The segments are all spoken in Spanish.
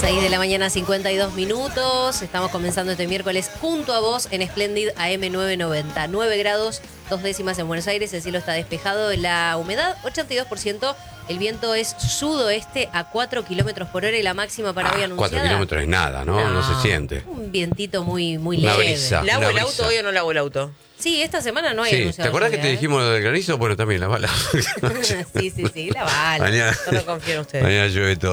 6 de la mañana, 52 minutos. Estamos comenzando este miércoles junto a vos en Splendid AM 990. 9 grados, 2 décimas en Buenos Aires. El cielo está despejado. La humedad, 82%. El viento es sudoeste a 4 kilómetros por hora y la máxima para hoy anunciada. 4 kilómetros es nada, ¿no? No se siente. Un vientito muy Una leve. brisa. ¿Lavo el auto hoy o no lavo el auto? Sí, esta semana no hay Sí, anunciado. ¿te acuerdas que lluvia, te dijimos lo del granizo? Bueno, también la bala. Sí, la bala. Mañana, Yo no confío en ustedes. mañana llueve todo.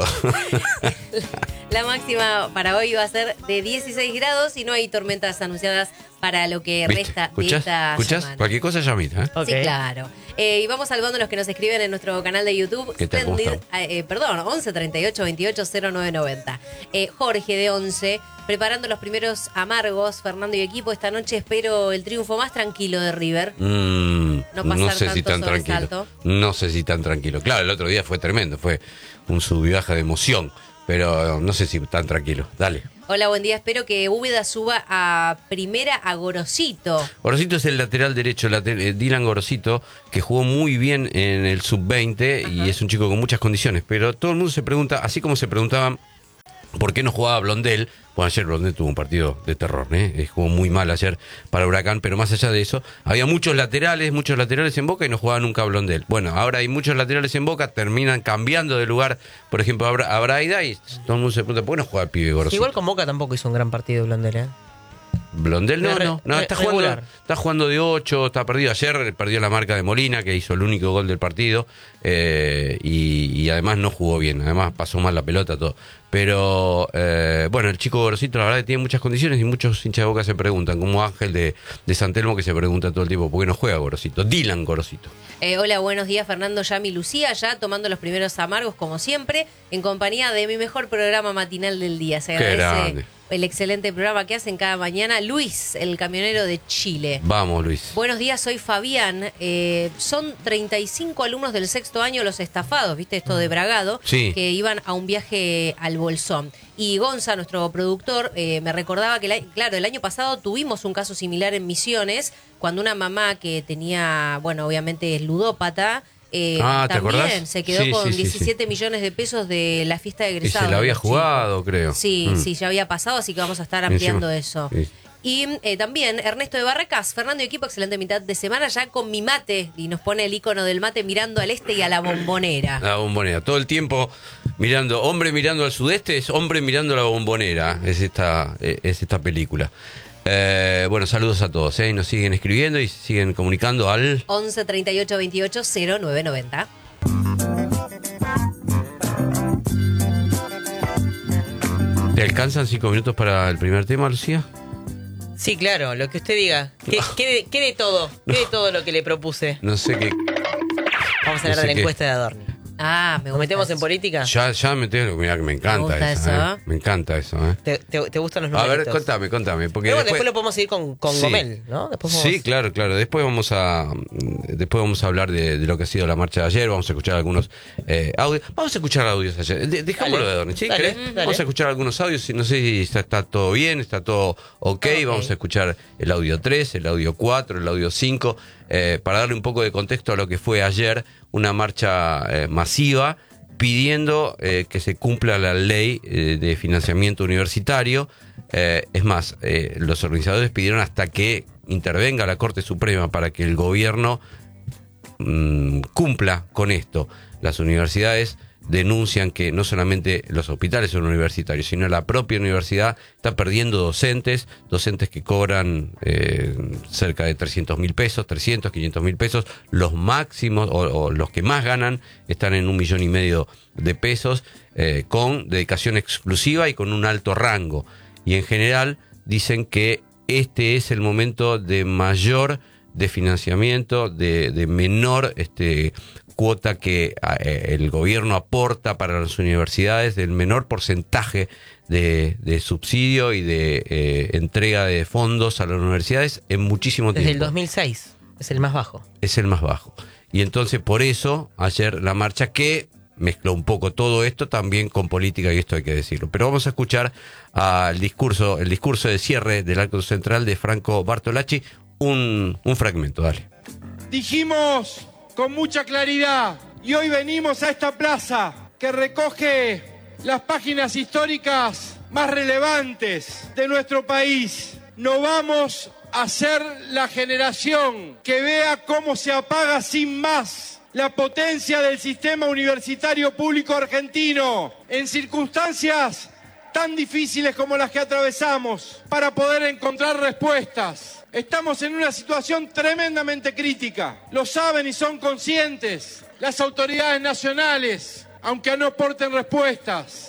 La máxima para hoy va a ser de 16 grados y no hay tormentas anunciadas para lo que ¿Viste? resta de esta ¿Escuchás? semana. Cualquier cosa llamita, ¿eh? Ok. Sí, claro. Y vamos saludando a los que nos escriben en nuestro canal de YouTube. ¿Qué tal? ¿Cómo Splendid, están? perdón, 11 38 28 0990. Jorge de 11, preparando los primeros amargos. Fernando y equipo, esta noche espero el triunfo más tranquilo de River. No pasar sé si tan tanto tranquilo. sobresalto. No sé si tan tranquilo. Claro, el otro día fue tremendo, fue un sub y baja de emoción, pero no sé si tan tranquilo. Dale. Hola, buen día. Espero que Úbeda suba a primera a Gorosito. Gorosito es el lateral derecho, Dylan Gorosito, que jugó muy bien en el sub-20 y es un chico con muchas condiciones. Pero todo el mundo se pregunta, así como se preguntaban por qué no jugaba Blondel. Bueno, ayer Blondel tuvo un partido de terror, jugó muy mal ayer para Huracán, pero más allá de eso, había muchos laterales en Boca y no jugaba nunca Blondel. Bueno, ahora hay muchos laterales en Boca, terminan cambiando de lugar, por ejemplo, a Braida, y todo el mundo se pregunta, ¿por qué no juega el pibe Gorosito? Igual con Boca tampoco hizo un gran partido Blondel, ¿eh? Blondel no, está jugando de 8, está perdido. Ayer perdió la marca de Molina, que hizo el único gol del partido, y además no jugó bien, además pasó mal la pelota, todo. Pero bueno, el chico Gorosito la verdad que tiene muchas condiciones y muchos hinchas de Boca se preguntan, como Ángel de San Telmo, que se pregunta todo el tiempo, ¿por qué no juega Gorosito? Dylan Gorosito. Hola, buenos días, Fernando, Yami, Lucía, ya tomando los primeros amargos como siempre, en compañía de mi mejor programa matinal del día. Se Qué agradece grande. el excelente programa que hacen cada mañana. Luis, el camionero de Chile. Vamos, Luis. Buenos días, soy Fabián. Son 35 alumnos del sexto año los estafados, ¿viste? Esto de Bragado, Sí. que iban a un viaje al Bolsón. Y Gonza, nuestro productor, me recordaba que, el año pasado tuvimos un caso similar en Misiones, cuando una mamá que tenía, bueno, obviamente es ludópata, ¿te también acordás? se quedó Sí, con sí, 17 millones de pesos de la fiesta de Y egresados. se la había de los chicos. jugado, creo. Sí, sí, ya había pasado, así que vamos a estar ampliando eso. Sí. Y también Ernesto de Barracas, Fernando y equipo, excelente mitad de semana ya con mi mate. Y nos pone el icono del mate mirando al este y a la Bombonera. La Bombonera, todo el tiempo mirando, hombre mirando al sudeste, es hombre mirando a la Bombonera, es esta película. Bueno, saludos a todos, y nos siguen escribiendo y siguen comunicando al 11 38 28 0990. ¿Te alcanzan 5 minutos para el primer tema, Lucía? Sí, claro, lo que usted diga. ¿Qué de todo? ¿Qué de todo lo que le propuse? No sé qué. Vamos a No hablar sé de la qué. encuesta de Adorni. Ah, me ¿Nos gusta metemos en eso. política? Ya me tengo, mirá que me encanta gusta esa, eso. Me encanta eso, ¿Te gustan los A numeritos? ver, contame, porque Pero bueno, después lo podemos seguir con Sí. Gomel, ¿no? Después Sí, claro. Después vamos a hablar de lo que ha sido la marcha de ayer. Vamos a escuchar algunos audios. Vamos a escuchar audios ayer. Dejámoslo Dale. de Adorni, ¿sí? Dale, ¿Querés? dale. Vamos a escuchar algunos audios. No sé si está todo bien, está todo ok. Vamos a escuchar el audio 3, el audio 4, el audio 5, para darle un poco de contexto a lo que fue ayer una marcha masiva pidiendo que se cumpla la ley de financiamiento universitario. Es más, los organizadores pidieron hasta que intervenga la Corte Suprema para que el gobierno cumpla con esto. Las universidades denuncian que no solamente los hospitales son universitarios, sino la propia universidad está perdiendo docentes que cobran cerca de 300.000 pesos, 300, 500.000 pesos. Los máximos o los que más ganan están en 1,5 millones de pesos, con dedicación exclusiva y con un alto rango. Y en general dicen que este es el momento de mayor de financiamiento, de menor cuota que el gobierno aporta para las universidades, del menor porcentaje de subsidio y de entrega de fondos a las universidades en muchísimo tiempo. Desde el 2006 es el más bajo. Es el más bajo. Y entonces por eso ayer la marcha que mezcló un poco todo esto también con política, y esto hay que decirlo. Pero vamos a escuchar el discurso de cierre del Acto Central de Franco Bartolacci, un fragmento, dale. Dijimos con mucha claridad y hoy venimos a esta plaza que recoge las páginas históricas más relevantes de nuestro país. No vamos a ser la generación que vea cómo se apaga sin más la potencia del sistema universitario público argentino en circunstancias tan difíciles como las que atravesamos para poder encontrar respuestas. Estamos en una situación tremendamente crítica. Lo saben y son conscientes las autoridades nacionales, aunque no aporten respuestas.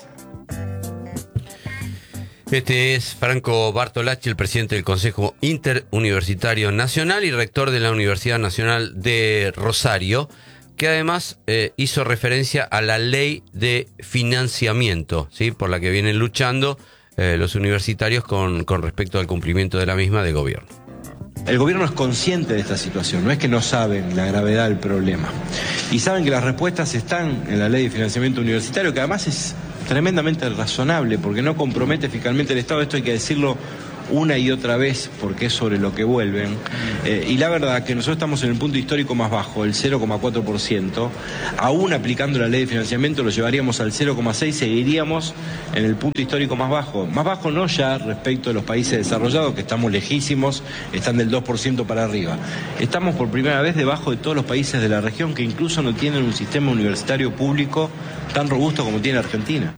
Este es Franco Bartolacci, el presidente del Consejo Interuniversitario Nacional y rector de la Universidad Nacional de Rosario, que además hizo referencia a la ley de financiamiento, ¿sí?, por la que vienen luchando los universitarios con respecto al cumplimiento de la misma de gobierno. El gobierno es consciente de esta situación, no es que no saben la gravedad del problema. Y saben que las respuestas están en la ley de financiamiento universitario, que además es tremendamente razonable, porque no compromete fiscalmente el Estado. Esto hay que decirlo una y otra vez, porque es sobre lo que vuelven. Y la verdad que nosotros estamos en el punto histórico más bajo, el 0,4%. Aún aplicando la ley de financiamiento lo llevaríamos al 0,6%, seguiríamos en el punto histórico más bajo. Más bajo no ya respecto a los países desarrollados, que estamos lejísimos, están del 2% para arriba. Estamos por primera vez debajo de todos los países de la región, que incluso no tienen un sistema universitario público tan robusto como tiene Argentina.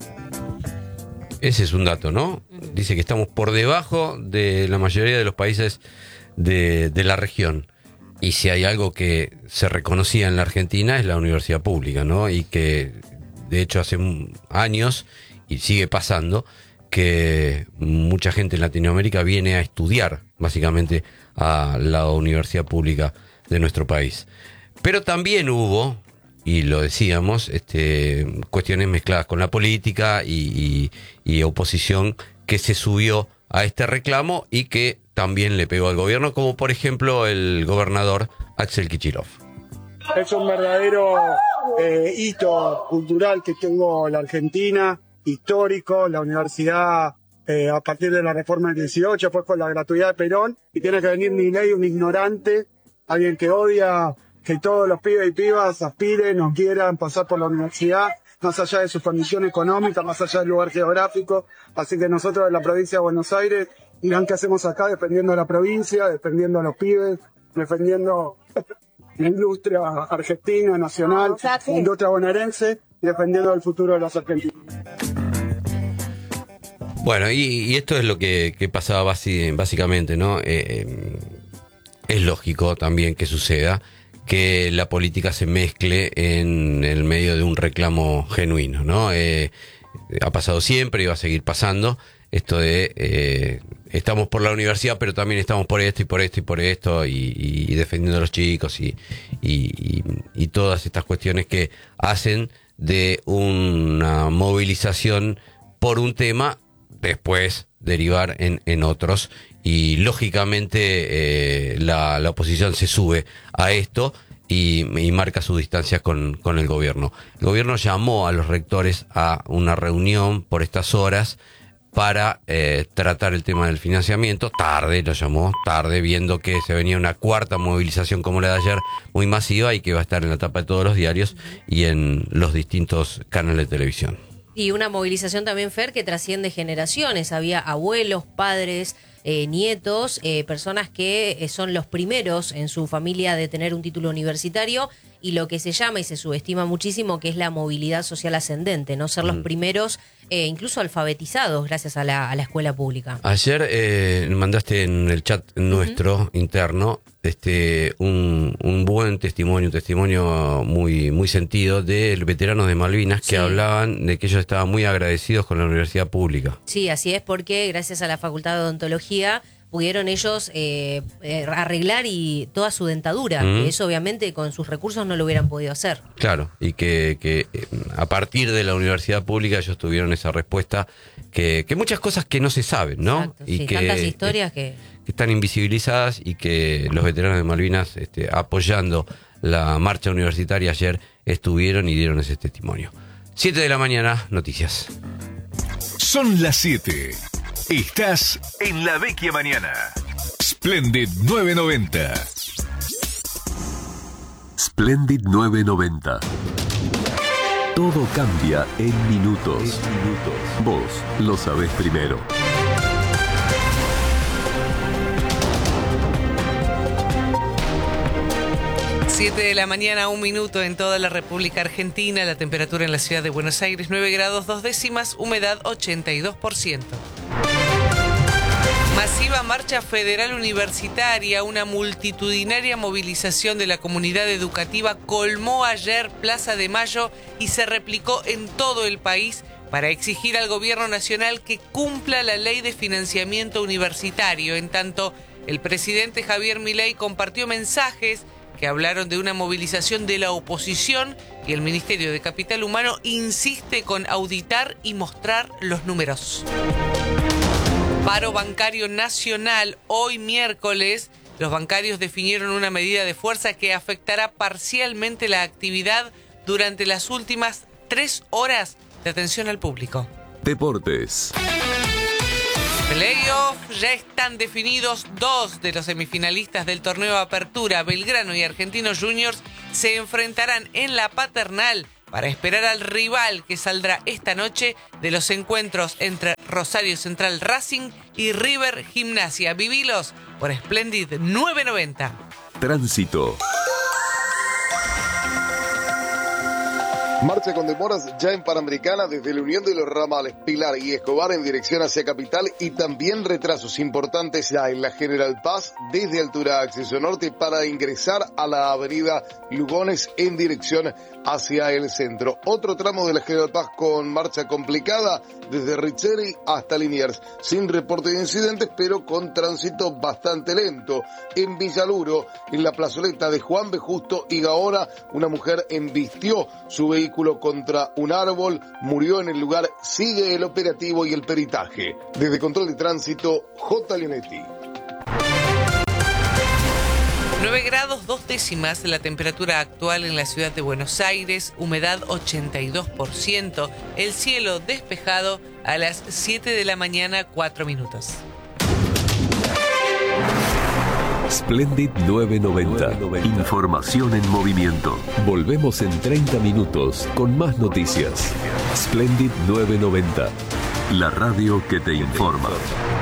Ese es un dato, ¿no? Dice que estamos por debajo de la mayoría de los países de la región. Y si hay algo que se reconocía en la Argentina es la universidad pública, ¿no? Y que, de hecho, hace años, y sigue pasando, que mucha gente en Latinoamérica viene a estudiar, básicamente, a la universidad pública de nuestro país. Pero también hubo, y lo decíamos, cuestiones mezcladas con la política y oposición que se subió a este reclamo y que también le pegó al gobierno, como por ejemplo el gobernador Axel Kicillof. Es un verdadero hito cultural que tengo la Argentina, histórico. La universidad, a partir de la reforma del 18, fue con la gratuidad de Perón, y tiene que venir Milei, un ignorante, alguien que odia que todos los pibes y pibas aspiren o quieran pasar por la universidad, más allá de su condición económica, más allá del lugar geográfico. Así que nosotros de la provincia de Buenos Aires, dirán qué hacemos acá, defendiendo a la provincia, defendiendo a los pibes, defendiendo la industria argentina, nacional, la industria bonaerense, y defendiendo el futuro de los argentinos. Bueno, y esto es lo que pasaba básicamente, ¿no? Es lógico también que suceda que la política se mezcle en el medio de un reclamo genuino, ¿no? Ha pasado siempre y va a seguir pasando esto de estamos por la universidad, pero también estamos por esto y por esto y por esto, y defendiendo a los chicos y todas estas cuestiones que hacen de una movilización por un tema después derivar en otros. Y lógicamente la oposición se sube a esto y marca su distancia con el gobierno. El gobierno llamó a los rectores a una reunión por estas horas para tratar el tema del financiamiento. Lo llamó tarde, viendo que se venía una cuarta movilización como la de ayer, muy masiva, y que va a estar en la tapa de todos los diarios y en los distintos canales de televisión. Y una movilización también, Fer, que trasciende generaciones. Había abuelos, padres, nietos, personas que son los primeros en su familia de tener un título universitario, y lo que se llama y se subestima muchísimo, que es la movilidad social ascendente, no ser los primeros, incluso alfabetizados gracias a la escuela pública. Ayer mandaste en el chat nuestro interno un buen testimonio, un testimonio muy, muy sentido del veterano de Malvinas, que hablaban de que ellos estaban muy agradecidos con la universidad pública. Sí, así es, porque gracias a la Facultad de Odontología pudieron ellos arreglar y toda su dentadura, que eso obviamente con sus recursos no lo hubieran podido hacer. Claro, y que a partir de la universidad pública ellos tuvieron esa respuesta, que muchas cosas que no se saben, ¿no? Exacto, y que tantas historias que están invisibilizadas, y que los veteranos de Malvinas, apoyando la marcha universitaria ayer, estuvieron y dieron ese testimonio. 7 de la mañana, noticias. Son las 7. Estás en La Vecchia Mañana. Splendid 990. Splendid 990. Todo cambia en minutos. Vos lo sabés primero. 7 de la mañana, 1 minuto en toda la República Argentina. La temperatura en la ciudad de Buenos Aires, 9 grados 2 décimas, humedad 82%. Masiva marcha federal universitaria, una multitudinaria movilización de la comunidad educativa colmó ayer Plaza de Mayo y se replicó en todo el país para exigir al gobierno nacional que cumpla la ley de financiamiento universitario. En tanto, el presidente Javier Milei compartió mensajes que hablaron de una movilización de la oposición y el Ministerio de Capital Humano insiste con auditar y mostrar los números. Paro bancario nacional. Hoy miércoles, los bancarios definieron una medida de fuerza que afectará parcialmente la actividad durante las últimas 3 horas de atención al público. Deportes. Playoff, ya están definidos 2 de los semifinalistas del torneo Apertura. Belgrano y Argentinos Juniors se enfrentarán en la Paternal para esperar al rival que saldrá esta noche de los encuentros entre Rosario Central Racing y River Gimnasia. Vivilos por Splendid 990. Tránsito. Marcha con demoras ya en Panamericana desde la unión de los ramales Pilar y Escobar en dirección hacia Capital y también retrasos importantes ya en la General Paz desde altura acceso norte para ingresar a la avenida Lugones en dirección hacia el centro. Otro tramo de la General Paz con marcha complicada desde Richeri hasta Liniers, sin reporte de incidentes pero con tránsito bastante lento. En Villaluro, en la plazoleta de Juan B. Justo y Gaona, una mujer embistió su vehículo contra un árbol, murió en el lugar, sigue el operativo y el peritaje. Desde Control de Tránsito, J. Leonetti. 9 grados 2 décimas la temperatura actual en la ciudad de Buenos Aires, humedad 82%, el cielo despejado a las 7 de la mañana, 4 minutos. Splendid 990. Información en movimiento. Volvemos en 30 minutos con más noticias. Splendid 990. La radio que te informa.